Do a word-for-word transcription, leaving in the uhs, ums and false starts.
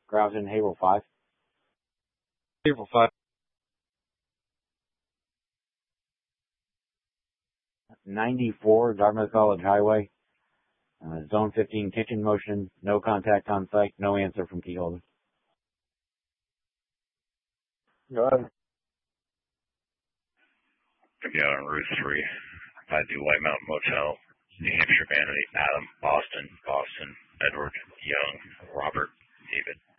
Grouston, Haverhill five. Haverhill five. ninety-four, Dartmouth College Highway. Uh, zone fifteen, kitchen motion, no contact on site, no answer from keyholder. Go ahead. Could be out on Route three. I do White Mountain Motel, New Hampshire Vanity, Adam, Boston, Boston, Edward, Young, Robert, David.